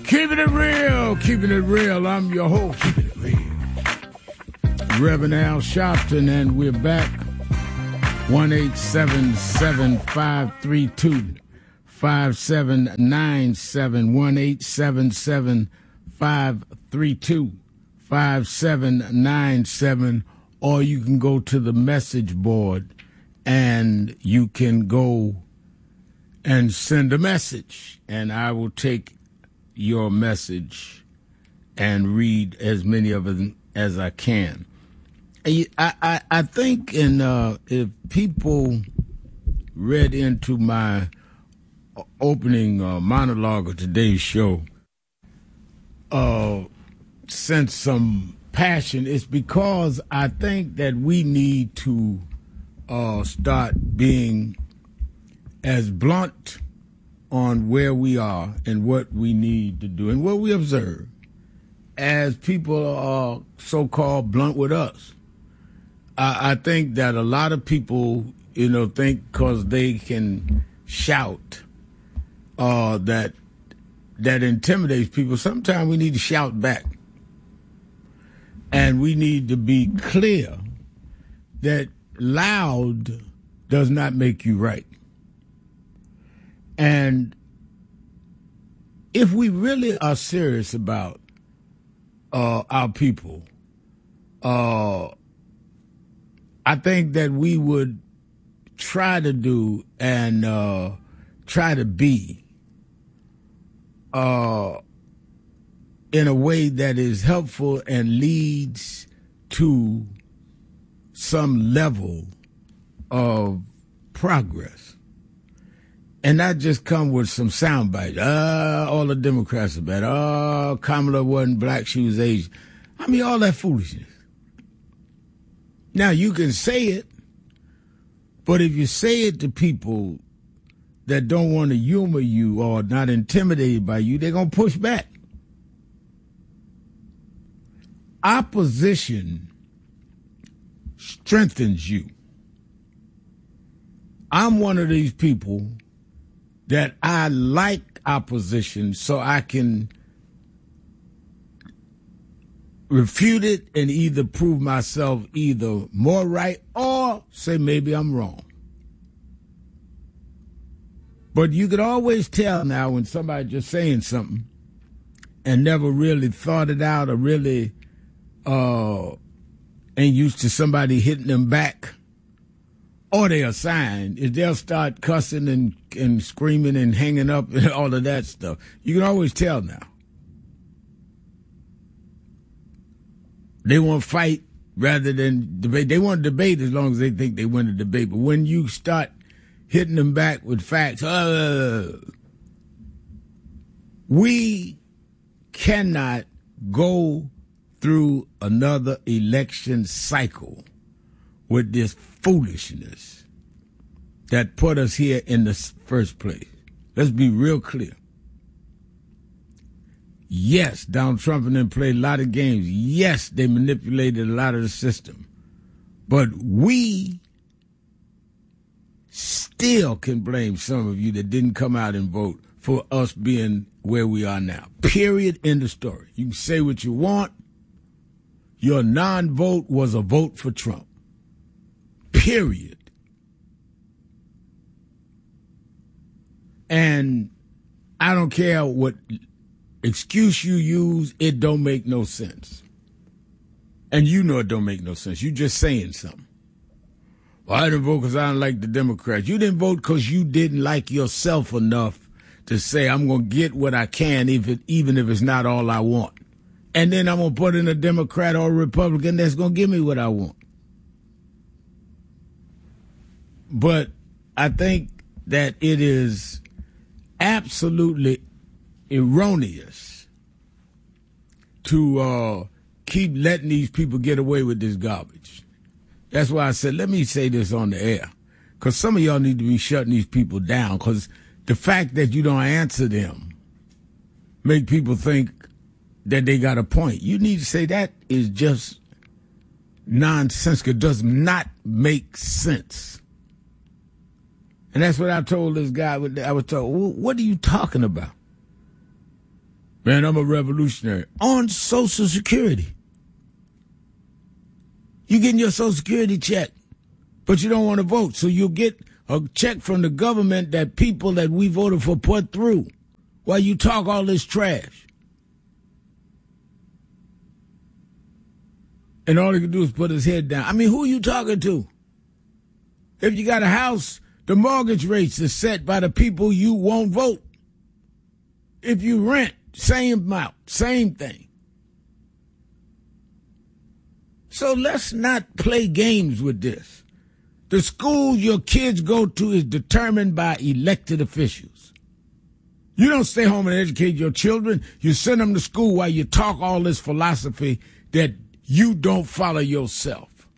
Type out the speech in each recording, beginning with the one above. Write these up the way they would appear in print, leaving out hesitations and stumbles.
Keeping it real, keeping it real. I'm your host, keeping it real, Reverend Al Sharpton, and we're back. 1-877-532-5797, 1-877-532-5797, or you can go to the message board and you can go and send a message, and I will take your message and read as many of them as I can. I think if people read into my opening monologue of today's show, sense some passion, it's because I think that we need to start being as blunt on where we are and what we need to do and what we observe as people are so-called blunt with us. I think that a lot of people, think because they can shout that intimidates people. Sometimes we need to shout back. And we need to be clear that loud does not make you right. And if we really are serious about our people, I think that we would try to do and try to be in a way that is helpful and leads to some level of progress. And not just come with some sound bites. All the Democrats are bad. Kamala wasn't black, she was Asian. I mean, all that foolishness. Now, you can say it, but if you say it to people that don't want to humor you or not intimidated by you, they're going to push back. Opposition strengthens you. I'm one of these people that I like opposition so I can refute it and either prove myself either more right or say maybe I'm wrong. But you could always tell now when somebody's just saying something and never really thought it out or really ain't used to somebody hitting them back. Or they're assigned, is they'll start cussing and screaming and hanging up and all of that stuff. You can always tell now. They want to fight rather than debate. They want to debate as long as they think they win the debate. But when you start hitting them back with facts, we cannot go through another election cycle with this foolishness that put us here in the first place. Let's be real clear. Yes, Donald Trump and them played a lot of games. Yes, they manipulated a lot of the system. But we still can blame some of you that didn't come out and vote for us being where we are now. Period. End of story. You can say what you want. Your non-vote was a vote for Trump. Period. And I don't care what excuse you use, it don't make no sense. And you know it don't make no sense. You just saying something. Well, I didn't vote because I don't like the Democrats. You didn't vote because you didn't like yourself enough to say, I'm going to get what I can, even if it's not all I want. And then I'm going to put in a Democrat or a Republican that's going to give me what I want. But I think that it is absolutely erroneous to keep letting these people get away with this garbage. That's why I said, let me say this on the air, because some of y'all need to be shutting these people down, because the fact that you don't answer them make people think that they got a point. You need to say that is just nonsensical. It does not make sense. And that's what I told this guy. I was told, what are you talking about? Man, I'm a revolutionary. On Social Security. You getting your Social Security check, but you don't want to vote. So you'll get a check from the government that people that we voted for put through while you talk all this trash. And all he can do is put his head down. I mean, who are you talking to? If you got a house, the mortgage rates are set by the people you won't vote. If you rent, same amount, same thing. So let's not play games with this. The school your kids go to is determined by elected officials. You don't stay home and educate your children. You send them to school while you talk all this philosophy that you don't follow yourself.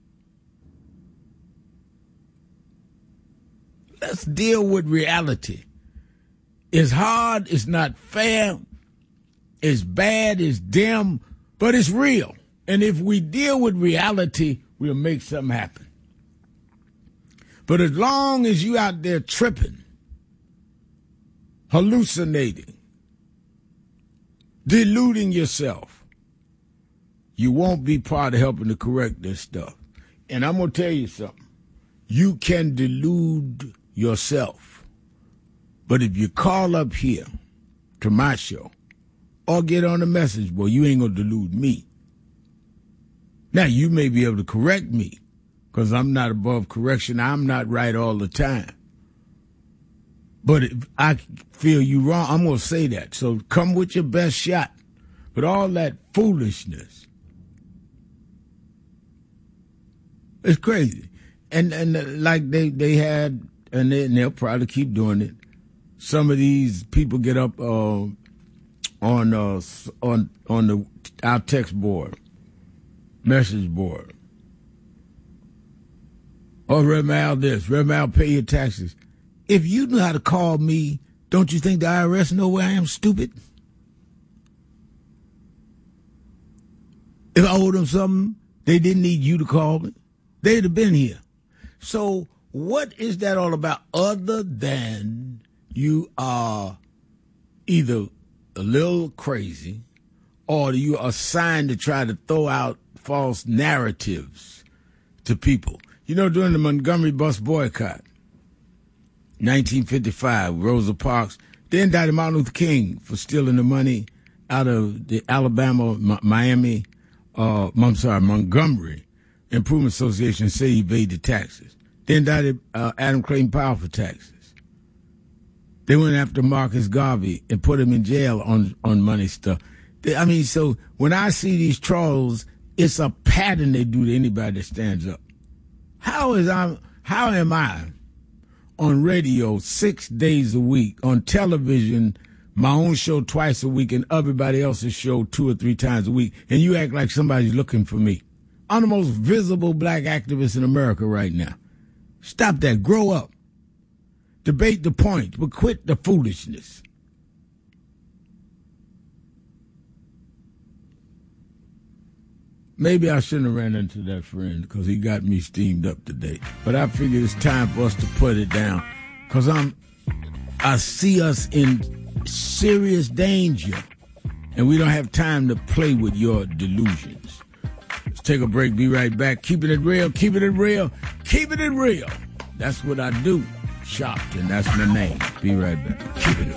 Let's deal with reality. It's hard, it's not fair, it's bad, it's dim, but it's real. And if we deal with reality, we'll make something happen. But as long as you out there tripping, hallucinating, deluding yourself, you won't be part of helping to correct this stuff. And I'm going to tell you something. You can delude yourself. But if you call up here to my show or get on the message board, you ain't going to delude me. Now, you may be able to correct me because I'm not above correction. I'm not right all the time. But if I feel you wrong, I'm going to say that. So come with your best shot. But all that foolishness, it's crazy. And like they had, and they'll probably keep doing it, some of these people get up on our text board, message board. Oh, Red Mal this, Red Mal pay your taxes. If you know how to call me, don't you think the IRS know where I am, stupid? If I owed them something, they didn't need you to call me. They'd have been here. So what is that all about other than you are either a little crazy or you are assigned to try to throw out false narratives to people? You know, during the Montgomery bus boycott, 1955, Rosa Parks, they indicted Martin Luther King for stealing the money out of the Montgomery Improvement Association and say he evaded taxes. They indicted Adam Clayton Powell for taxes. They went after Marcus Garvey and put him in jail on money stuff. So when I see these trolls, it's a pattern they do to anybody that stands up. How am I on radio 6 days a week, on television, my own show twice a week, and everybody else's show 2 or 3 times a week, and you act like somebody's looking for me? I'm the most visible black activist in America right now. Stop that. Grow up. Debate the point, but quit the foolishness. Maybe I shouldn't have ran into that friend because he got me steamed up today. But I figured it's time for us to put it down because I see us in serious danger and we don't have time to play with your delusions. Let's take a break. Be right back. Keeping it real, keeping it real, keeping it real. That's what I do. Chopped, and that's my name. Be right back. Keep it real.